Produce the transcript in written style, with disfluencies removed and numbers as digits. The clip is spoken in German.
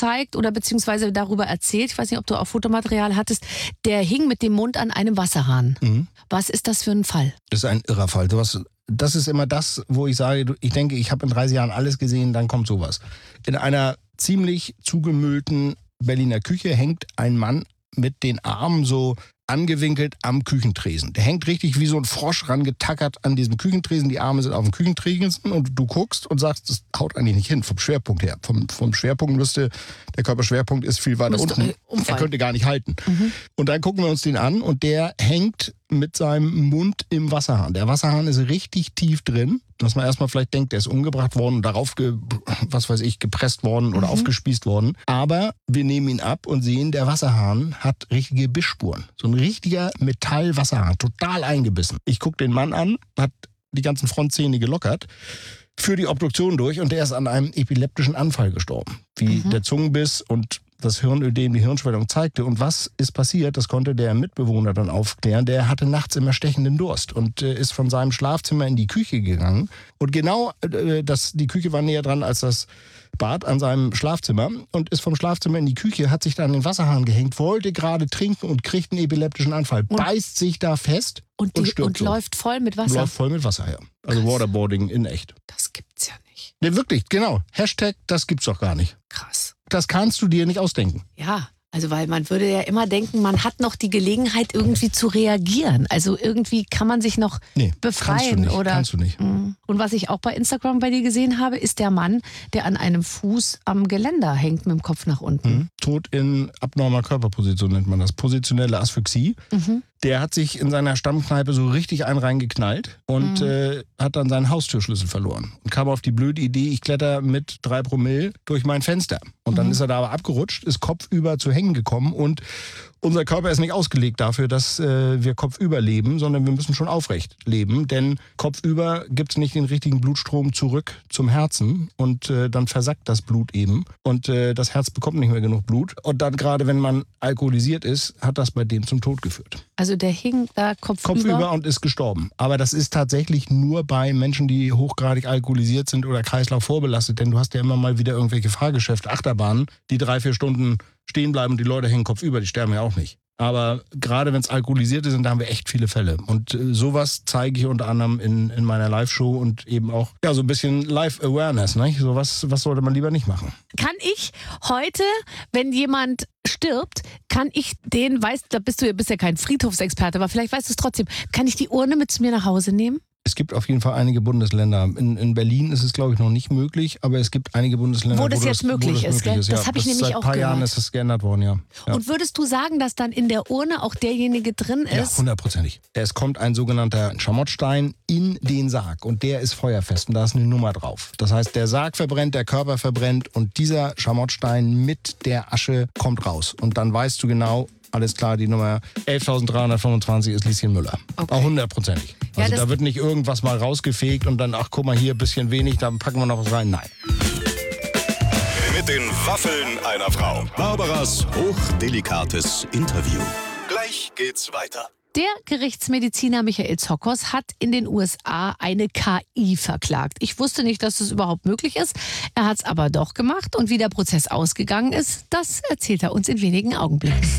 gezeigt oder beziehungsweise darüber erzählt, ich weiß nicht, ob du auch Fotomaterial hattest, der hing mit dem Mund an einem Wasserhahn. Was ist das für ein Fall? Das ist ein irrer Fall. Das ist immer das, wo ich sage, ich denke, ich habe in 30 Jahren alles gesehen, dann kommt sowas. In einer ziemlich zugemüllten Berliner Küche hängt ein Mann mit den Armen so angewinkelt am Küchentresen. Der hängt richtig wie so ein Frosch rangetackert an diesem Küchentresen. Die Arme sind auf dem Küchentresen und du guckst und sagst, das haut eigentlich nicht hin vom Schwerpunkt her. Vom Schwerpunkt der Körperschwerpunkt ist viel weiter unten. Er könnte gar nicht halten. Und dann gucken wir uns den an und der hängt mit seinem Mund im Wasserhahn. Der Wasserhahn ist richtig tief drin, dass man erstmal vielleicht denkt, der ist umgebracht worden und darauf, gepresst worden oder aufgespießt worden. Aber wir nehmen ihn ab und sehen, der Wasserhahn hat richtige Bissspuren. So ein richtiger Metallwasserhahn, total eingebissen. Ich gucke den Mann an, hat die ganzen Frontzähne gelockert, führe die Obduktion durch und der ist an einem epileptischen Anfall gestorben. Wie der Zungenbiss und das Hirnödem, die Hirnschwellung zeigte. Und was ist passiert, das konnte der Mitbewohner dann aufklären. Der hatte nachts immer stechenden Durst und ist von seinem Schlafzimmer in die Küche gegangen. Und genau, die Küche war näher dran als das Bad an seinem Schlafzimmer und ist vom Schlafzimmer in die Küche, hat sich da an den Wasserhahn gehängt, wollte gerade trinken und kriegt einen epileptischen Anfall. Beißt sich da fest und stirbt und so. läuft voll mit Wasser. Läuft voll mit Wasser, ja. Also Krass. Waterboarding in echt. Das gibt's ja nicht. Ne, wirklich, genau. Hashtag, das gibt's doch gar nicht. Krass. Das kannst du dir nicht ausdenken. Ja, also weil man würde ja immer denken, man hat noch die Gelegenheit irgendwie zu reagieren. Also irgendwie kann man sich noch befreien. Kannst du nicht. Und was ich auch bei Instagram bei dir gesehen habe, ist der Mann, der an einem Fuß am Geländer hängt mit dem Kopf nach unten. Tod in abnormer Körperposition nennt man das. Positionelle Asphyxie. Der hat sich in seiner Stammkneipe so richtig einen reingeknallt und hat dann seinen Haustürschlüssel verloren. Und kam auf die blöde Idee, ich kletter mit 3 Promille durch mein Fenster. Und dann ist er da aber abgerutscht, ist kopfüber zu hängen gekommen und unser Körper ist nicht ausgelegt dafür, dass wir kopfüber leben, sondern wir müssen schon aufrecht leben, denn kopfüber gibt es nicht den richtigen Blutstrom zurück zum Herzen und dann versackt das Blut eben und das Herz bekommt nicht mehr genug Blut und dann gerade wenn man alkoholisiert ist, hat das bei dem zum Tod geführt. Also der hing da kopfüber und ist gestorben. Aber das ist tatsächlich nur bei Menschen, die hochgradig alkoholisiert sind oder Kreislauf vorbelastet, denn du hast ja immer mal wieder irgendwelche Fahrgeschäfte, Achterbahnen, die 3-4 Stunden stehen bleiben und die Leute hängen kopfüber, die sterben ja auch nicht. Aber gerade wenn es Alkoholisierte sind, da haben wir echt viele Fälle. Und sowas zeige ich unter anderem in meiner Live-Show und eben auch so ein bisschen Life-Awareness. Ne? Sowas sollte man lieber nicht machen. Kann ich heute, wenn jemand stirbt, kann ich du bist ja kein Friedhofsexperte, aber vielleicht weißt du es trotzdem, kann ich die Urne mit zu mir nach Hause nehmen? Es gibt auf jeden Fall einige Bundesländer. In Berlin ist es, glaube ich, noch nicht möglich, aber es gibt einige Bundesländer, wo das jetzt möglich ist. Gell? Das habe ich nämlich auch gehört. Seit ein paar Jahren ist das geändert worden, ja. Und würdest du sagen, dass dann in der Urne auch derjenige drin ist? Ja, 100%. Es kommt ein sogenannter Schamottstein in den Sarg und der ist feuerfest und da ist eine Nummer drauf. Das heißt, der Sarg verbrennt, der Körper verbrennt und dieser Schamottstein mit der Asche kommt raus. Und dann weißt du genau, alles klar, die Nummer 11.325 ist Lieschen Müller. Okay. Auch 100%. Also da wird nicht irgendwas mal rausgefegt und dann, ach guck mal hier, ein bisschen wenig, da packen wir noch was rein. Nein. Mit den Waffeln einer Frau. Barbaras hochdelikates Interview. Gleich geht's weiter. Der Gerichtsmediziner Michael Zokos hat in den USA eine KI verklagt. Ich wusste nicht, dass das überhaupt möglich ist. Er hat es aber doch gemacht und wie der Prozess ausgegangen ist, das erzählt er uns in wenigen Augenblicken.